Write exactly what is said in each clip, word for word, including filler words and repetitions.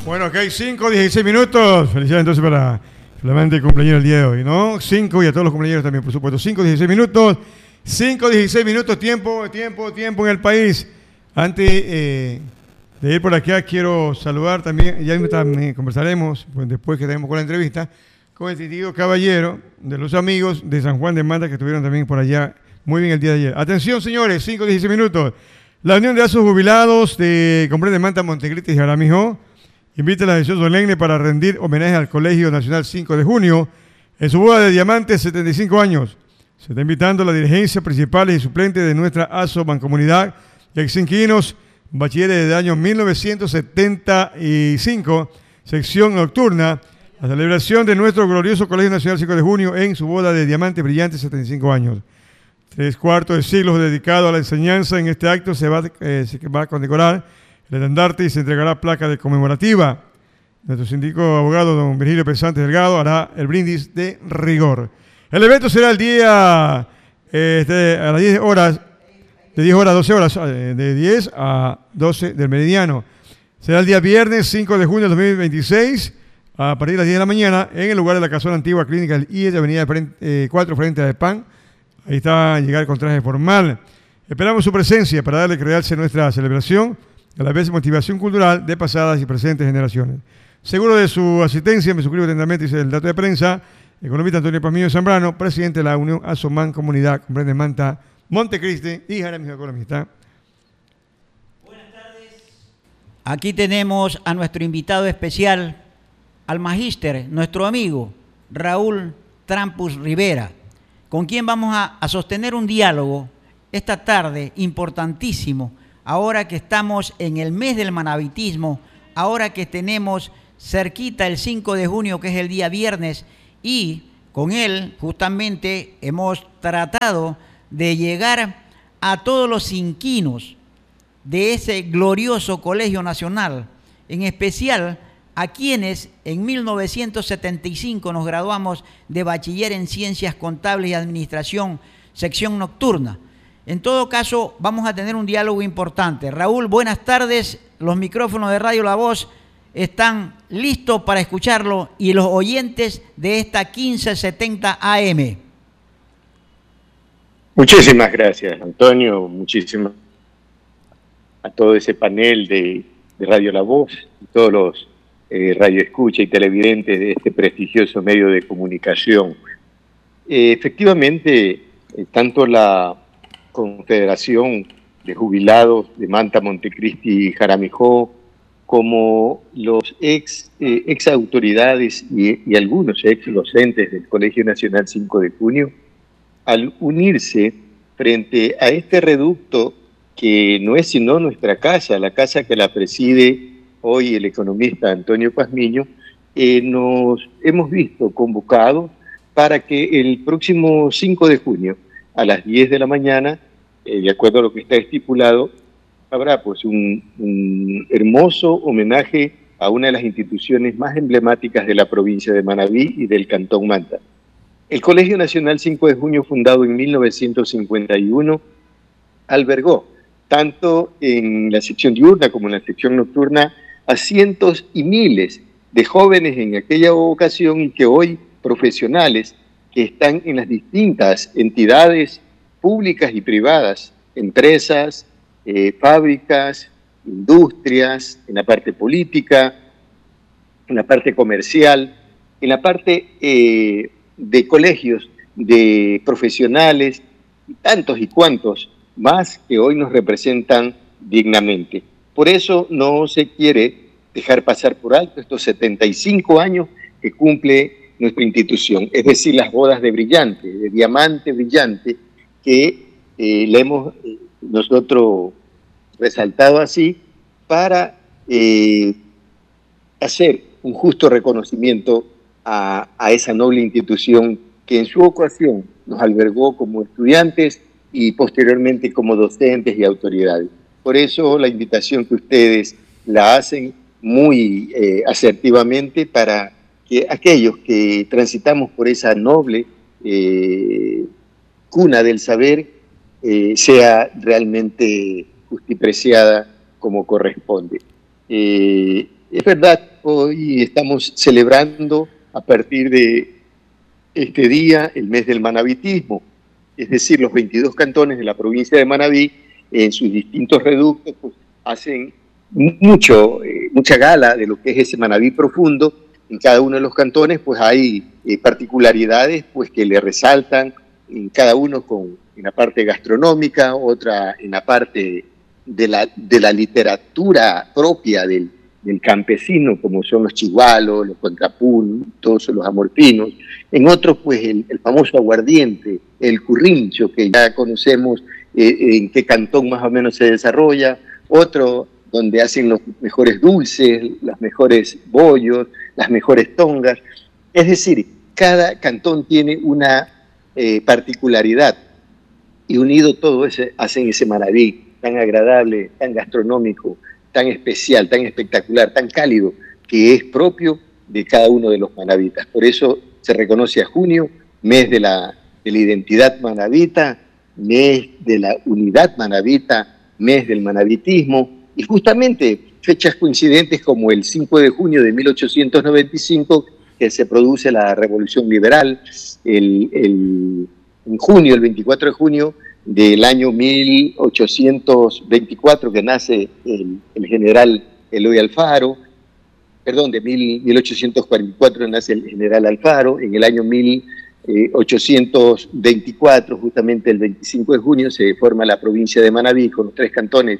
Bueno, ok, cinco, dieciséis minutos. Felicidades entonces para el flamante cumpleaños el día de hoy, ¿no? cinco y a todos los cumpleaños también, por supuesto. cinco, dieciséis minutos. cinco, dieciséis minutos, tiempo, tiempo, tiempo en el país. Antes eh, de ir por acá, quiero saludar también, ya también conversaremos, pues después que tenemos con la entrevista, con el distinguido caballero de los amigos de San Juan de Manta que estuvieron también por allá muy bien el día de ayer. Atención, señores, cinco, dieciséis minutos. La Unión de Asos Jubilados de Comprende Manta, Montecristi y Jaramillo invita a la sesión solemne para rendir homenaje al Colegio Nacional cinco de junio en su boda de diamantes, setenta y cinco años. Se está invitando a la dirigencia principal y suplente de nuestra ASO Mancomunidad y ex inquilinos, bachilleres de año mil novecientos setenta y cinco, sección nocturna, la celebración de nuestro glorioso Colegio Nacional cinco de junio en su boda de diamantes brillantes, setenta y cinco años. Tres cuartos de siglo dedicado a la enseñanza. En este acto se va, eh, se va a condecorar el estandarte y se entregará placa de conmemorativa. Nuestro síndico abogado, don Virgilio Pesante Delgado, hará el brindis de rigor. El evento será el día este, a las diez horas, de diez horas a doce horas, de diez a doce del meridiano. Será el día viernes cinco de junio de dos mil veintiséis, a partir de las diez de la mañana, en el lugar de la casona antigua clínica del I E S de Avenida eh, cuatro, frente a de Pan. Ahí está, llegar con traje formal. Esperamos su presencia para darle crearse a nuestra celebración, a la vez motivación cultural de pasadas y presentes generaciones. Seguro de su asistencia, me suscribo atentamente, dice el dato de prensa, economista Antonio Pazmiño Zambrano, presidente de la Unión Asoman Comunidad, Comprende Manta, Montecristi y Jaramillo, economista. Buenas tardes. Aquí tenemos a nuestro invitado especial, al magíster, nuestro amigo Raúl Trampus Rivera, con quien vamos a, a sostener un diálogo esta tarde importantísimo, ahora que estamos en el mes del manabitismo, ahora que tenemos cerquita el cinco de junio, que es el día viernes, y con él justamente hemos tratado de llegar a todos los inquinos de ese glorioso Colegio Nacional, en especial a quienes en mil novecientos setenta y cinco nos graduamos de bachiller en Ciencias Contables y Administración, sección nocturna. En todo caso, vamos a tener un diálogo importante. Raúl, buenas tardes. Los micrófonos de Radio La Voz están listos para escucharlo y los oyentes de esta quince setenta A M. Muchísimas gracias, Antonio. Muchísimas a todo ese panel de, de Radio La Voz y todos los eh, radioescucha y televidentes de este prestigioso medio de comunicación. Eh, efectivamente, eh, tanto la Confederación de Jubilados de Manta, Montecristi y Jaramillo, como los ex, eh, ex autoridades y, y algunos ex docentes del Colegio Nacional cinco de junio, al unirse frente a este reducto que no es sino nuestra casa, la casa que la preside hoy el economista Antonio Pazmiño, eh, nos hemos visto convocados para que el próximo cinco de junio, a las diez de la mañana, eh, de acuerdo a lo que está estipulado, habrá pues un, un hermoso homenaje a una de las instituciones más emblemáticas de la provincia de Manabí y del Cantón Manta. El Colegio Nacional cinco de junio, fundado en mil novecientos cincuenta y uno, albergó, tanto en la sección diurna como en la sección nocturna, a cientos y miles de jóvenes en aquella ocasión y que hoy profesionales que están en las distintas entidades públicas y privadas, empresas, eh, fábricas, industrias, en la parte política, en la parte comercial, en la parte eh, de colegios, de profesionales, y tantos y cuantos más que hoy nos representan dignamente. Por eso no se quiere dejar pasar por alto estos setenta y cinco años que cumple nuestra institución, es decir, las bodas de brillante, de diamante brillante, que eh, le hemos eh, nosotros resaltado así para eh, hacer un justo reconocimiento a, a esa noble institución que en su ocasión nos albergó como estudiantes y posteriormente como docentes y autoridades. Por eso la invitación que ustedes la hacen muy eh, asertivamente para que aquellos que transitamos por esa noble eh, cuna del saber eh, sea realmente justipreciada como corresponde. Eh, es verdad hoy estamos celebrando a partir de este día el mes del manabitismo, es decir, los veintidós cantones de la provincia de Manabí, en sus distintos reductos, pues, hacen mucho, eh, mucha gala de lo que es ese Manabí profundo. En cada uno de los cantones pues hay eh, particularidades pues, que le resaltan, en cada uno con, en la parte gastronómica, otra en la parte de la, de la literatura propia del, del campesino, como son los chihualos, los contrapuntos, los amortinos. En otros pues el, el famoso aguardiente, el currincho, que ya conocemos eh, en qué cantón más o menos se desarrolla. Otro donde hacen los mejores dulces, los mejores bollos, las mejores tongas. Es decir, cada cantón tiene una eh, particularidad, y unido todo ese, hacen ese Manabí tan agradable, tan gastronómico, tan especial, tan espectacular, tan cálido, que es propio de cada uno de los manabitas. Por eso se reconoce a junio, mes de la, de la identidad manabita, mes de la unidad manabita, mes del manabitismo, y justamente fechas coincidentes como el cinco de junio de mil ochocientos noventa y cinco, que se produce la Revolución Liberal, el, el, en junio, el veinticuatro de junio del año mil ochocientos veinticuatro, que nace el, el general Eloy Alfaro, perdón, de mil ochocientos cuarenta y cuatro nace el general Alfaro, en el año mil ochocientos veinticuatro, justamente el veinticinco de junio, se forma la provincia de Manabí con los tres cantones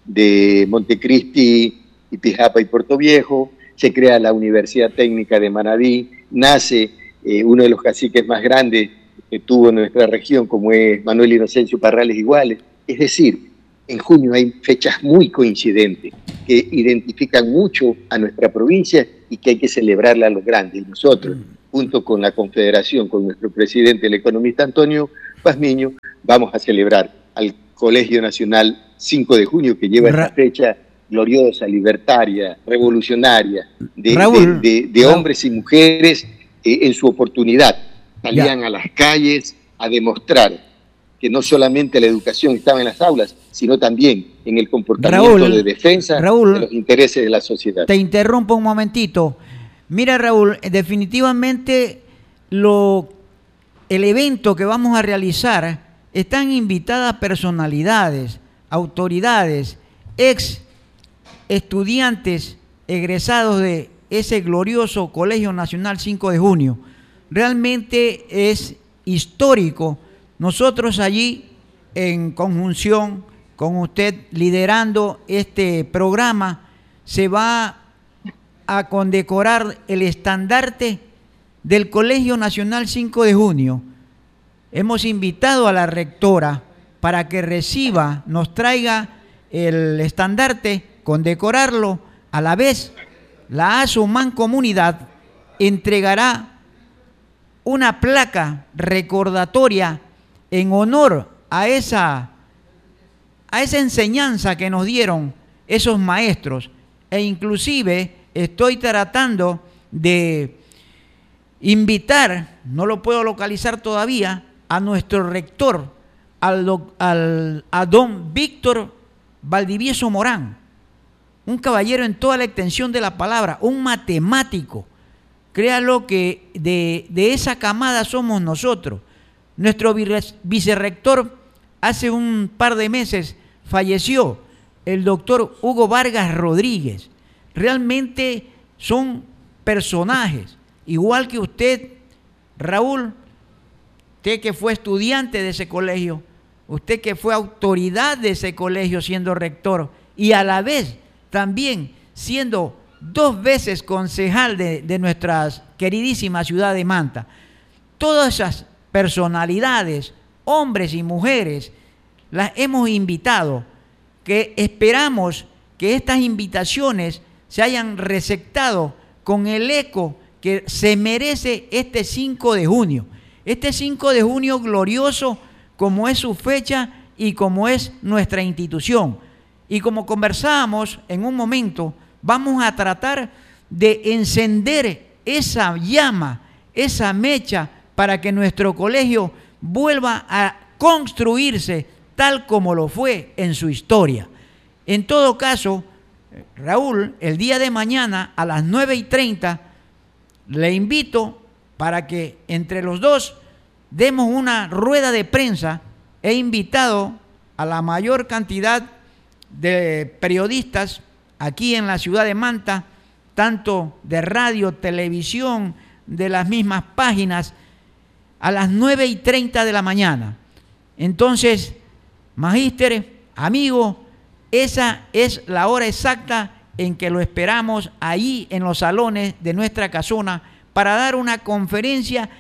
de Montecristi, Itijapa y Puerto Viejo. Se crea la Universidad Técnica de Manabí, nace eh, uno de los caciques más grandes que tuvo nuestra región, como es Manuel Inocencio Parrales Iguales. Es decir, en junio hay fechas muy coincidentes que identifican mucho a nuestra provincia y que hay que celebrarla a los grandes. Y nosotros, junto con la Confederación, con nuestro presidente, el economista Antonio Pazmiño, vamos a celebrar al Colegio Nacional cinco de junio, que lleva Ra esta fecha gloriosa, libertaria, revolucionaria, de, Raúl, de, de, de hombres y mujeres eh, en su oportunidad. Salían ya a las calles a demostrar que no solamente la educación estaba en las aulas, sino también en el comportamiento Raúl, de defensa Raúl, de los intereses de la sociedad. Te interrumpo un momentito. Mira, Raúl, definitivamente lo, el evento que vamos a realizar, están invitadas personalidades, autoridades, ex estudiantes egresados de ese glorioso Colegio Nacional cinco de junio. Realmente es histórico. Nosotros allí, en conjunción con usted, liderando este programa, se va a condecorar el estandarte del Colegio Nacional cinco de junio. Hemos invitado a la rectora para que reciba, nos traiga el estandarte, condecorarlo. A la vez, la ASO Mancomunidad entregará una placa recordatoria en honor a esa, a esa enseñanza que nos dieron esos maestros. E inclusive estoy tratando de invitar, no lo puedo localizar todavía, a nuestro rector, al, al, a don Víctor Valdivieso Morán, un caballero en toda la extensión de la palabra, un matemático. Créalo que de, de esa camada somos nosotros. Nuestro vicerrector hace un par de meses falleció, el doctor Hugo Vargas Rodríguez. Realmente son personajes, igual que usted, Raúl, usted que fue estudiante de ese colegio, usted que fue autoridad de ese colegio siendo rector y a la vez también siendo dos veces concejal de, de nuestra queridísima ciudad de Manta. Todas esas personalidades, hombres y mujeres, las hemos invitado, que esperamos que estas invitaciones se hayan receptado con el eco que se merece este cinco de junio. Este cinco de junio glorioso, como es su fecha y como es nuestra institución. Y como conversábamos en un momento, vamos a tratar de encender esa llama, esa mecha, para que nuestro colegio vuelva a construirse tal como lo fue en su historia. En todo caso, Raúl, el día de mañana a las nueve y treinta le invito para que entre los dos demos una rueda de prensa. He invitado a la mayor cantidad de periodistas aquí en la ciudad de Manta, tanto de radio, televisión, de las mismas páginas, a las nueve y treinta de la mañana. Entonces, magíster, amigo, esa es la hora exacta en que lo esperamos ahí en los salones de nuestra casona para dar una conferencia,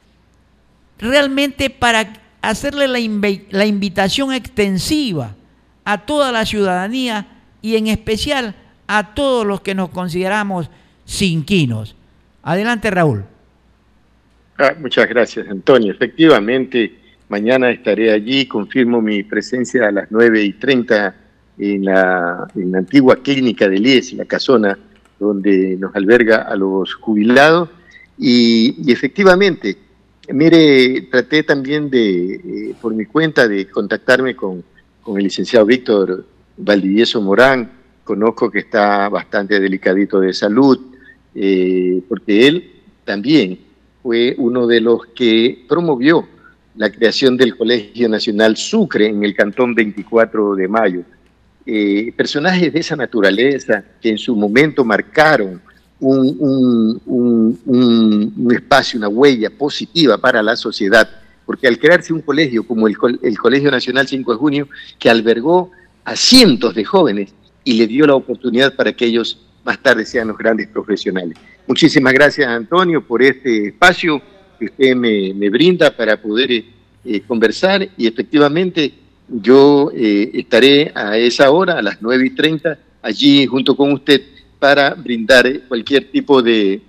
realmente para hacerle la, inv la invitación extensiva a toda la ciudadanía y en especial a todos los que nos consideramos cinquinos. Adelante, Raúl. Ah, muchas gracias, Antonio. Efectivamente, mañana estaré allí, confirmo mi presencia a las nueve y treinta en la, en la antigua clínica de I E S, la casona donde nos alberga a los jubilados. Y, y efectivamente, mire, traté también de, eh, por mi cuenta, de contactarme con, con el licenciado Víctor Valdivieso Morán. Conozco que está bastante delicadito de salud, eh, porque él también fue uno de los que promovió la creación del Colegio Nacional Sucre en el Cantón veinticuatro de mayo. Eh, personajes de esa naturaleza que en su momento marcaron un, un, un, un, un espacio, una huella positiva para la sociedad, porque al crearse un colegio como el, el Colegio Nacional cinco de junio, que albergó a cientos de jóvenes y le dio la oportunidad para que ellos más tarde sean los grandes profesionales. Muchísimas gracias, Antonio, por este espacio que usted me, me brinda para poder eh, conversar, y efectivamente yo eh, estaré a esa hora, a las nueve y treinta, allí junto con usted para brindar cualquier tipo de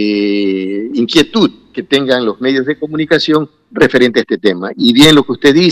eh, inquietud que tengan los medios de comunicación referente a este tema. Y bien lo que usted dice,